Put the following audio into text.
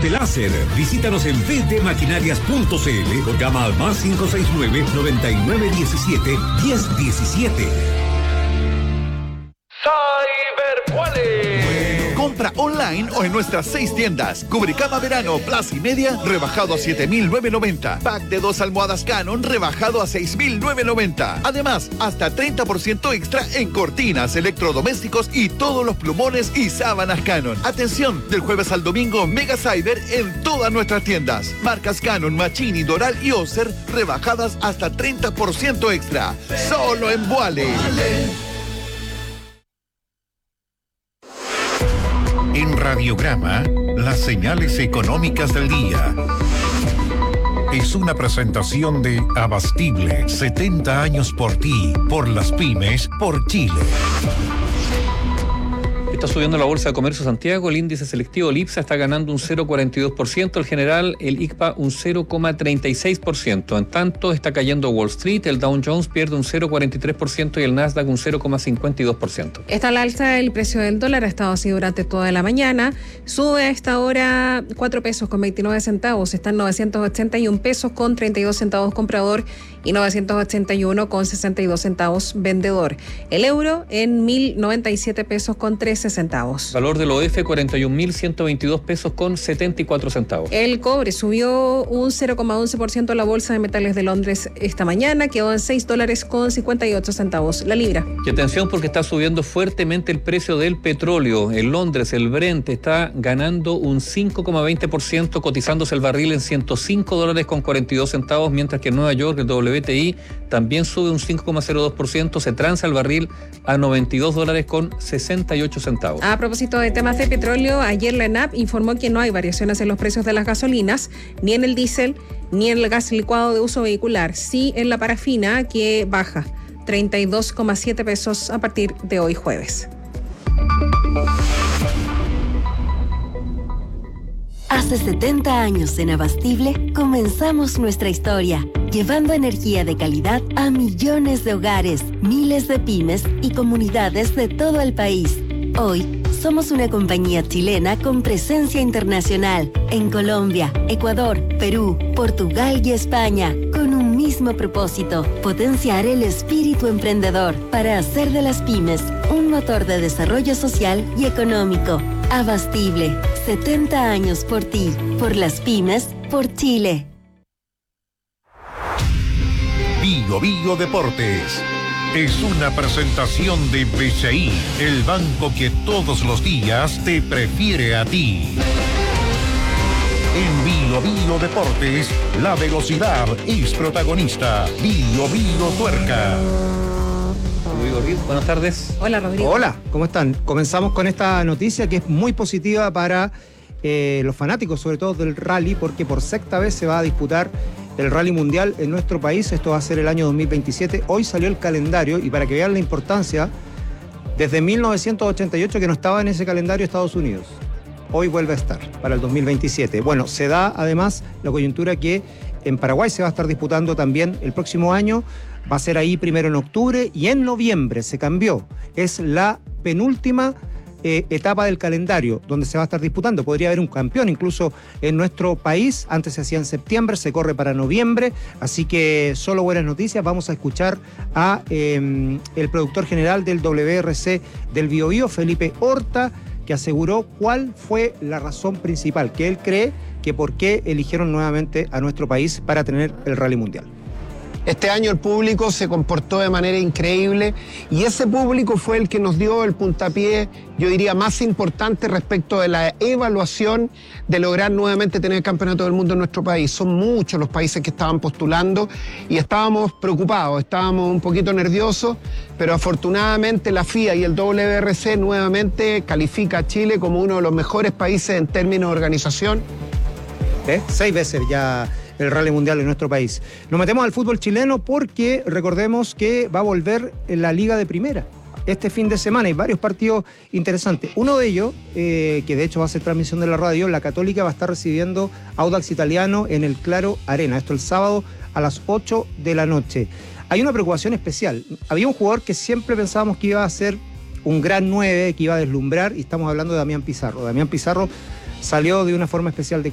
de láser. Visítanos en bdmaquinarias.cl o llama al más 569-9917-1017. Cyberquality. Compra online o en nuestras 6 tiendas. Cubrecama verano, Plaza y Media, rebajado a 7.990. Pack de 2 almohadas Canon, rebajado a 6.990. Además, hasta 30% extra en cortinas, electrodomésticos y todos los plumones y sábanas Canon. Atención, del jueves al domingo, Mega Cyber en todas nuestras tiendas. Marcas Canon, Machini, Doral y Oser, rebajadas hasta 30% extra. Solo en Vuale. En Radiograma, las señales económicas del día. Es una presentación de Abastible, 70 años por ti, por las pymes, por Chile. Está subiendo la Bolsa de Comercio Santiago, el índice selectivo Lipsa está ganando un 0,42%, el general, el ICPA un 0,36%. En tanto, está cayendo Wall Street, el Dow Jones pierde un 0,43% y el Nasdaq un 0,52%. Está al alza el precio del dólar, ha estado así durante toda la mañana. Sube a esta hora 4 pesos con 29 centavos, están 981 pesos con 32 centavos comprador y 981 con 62 centavos vendedor. El euro en 1.097 pesos con 13 centavos. Valor del OF 41.122 pesos con 74 centavos. El cobre subió un 0,11% a la Bolsa de Metales de Londres esta mañana, quedó en $6 con 58 centavos la libra. Y atención porque está subiendo fuertemente el precio del petróleo. En Londres el Brent está ganando un 5,20%, cotizándose el barril en $105 con 42 centavos, mientras que en Nueva York el WTI también sube un 5,02%, se transa el barril a $92 con 68 centavos. A propósito de temas de petróleo, ayer la ENAP informó que no hay variaciones en los precios de las gasolinas, ni en el diésel, ni en el gas licuado de uso vehicular, sí en la parafina, que baja 32,7 pesos a partir de hoy jueves. Hace 70 años en Abastible comenzamos nuestra historia, llevando energía de calidad a millones de hogares, miles de pymes y comunidades de todo el país. Hoy somos una compañía chilena con presencia internacional en Colombia, Ecuador, Perú, Portugal y España, con un mismo propósito: potenciar el espíritu emprendedor para hacer de las pymes un motor de desarrollo social y económico. Abastible, 70 años por ti, por las pymes, por Chile. Bio Bio Deportes. Es una presentación de BCI, el banco que todos los días te prefiere a ti. En Bio Bio Deportes, la velocidad es protagonista. Bio Bio Tuerca. Buenas tardes. Hola, Rodrigo. Hola, ¿cómo están? Comenzamos con esta noticia que es muy positiva para los fanáticos, sobre todo del rally, porque por sexta vez se va a disputar el Rally Mundial en nuestro país. Esto va a ser el año 2027. Hoy salió el calendario y para que vean la importancia, desde 1988 que no estaba en ese calendario Estados Unidos. Hoy vuelve a estar para el 2027. Bueno, se da además la coyuntura que en Paraguay se va a estar disputando también el próximo año. Va a ser ahí primero en octubre y en noviembre se cambió. Es la penúltima etapa del calendario donde se va a estar disputando. Podría haber un campeón incluso en nuestro país. Antes se hacía en septiembre, se corre para noviembre. Así que solo buenas noticias. Vamos a escuchar a el productor general del WRC del Biobío, Felipe Horta, que aseguró cuál fue la razón principal que él cree que por qué eligieron nuevamente a nuestro país para tener el Rally Mundial. Este año el público se comportó de manera increíble y ese público fue el que nos dio el puntapié, yo diría, más importante respecto de la evaluación de lograr nuevamente tener el Campeonato del Mundo en nuestro país. Son muchos los países que estaban postulando y estábamos preocupados, estábamos un poquito nerviosos, pero afortunadamente la FIA y el WRC nuevamente califica a Chile como uno de los mejores países en términos de organización. 6 veces ya el Rally Mundial en nuestro país. Nos metemos al fútbol chileno porque recordemos que va a volver en la Liga de Primera. Este fin de semana hay varios partidos interesantes. Uno de ellos, que de hecho va a ser transmisión de la radio, la Católica va a estar recibiendo Audax Italiano en el Claro Arena. Esto el sábado a las 8 de la noche. Hay una preocupación especial. Había un jugador que siempre pensábamos que iba a ser un gran 9, que iba a deslumbrar, y estamos hablando de Damián Pizarro. Damián Pizarro salió de una forma especial de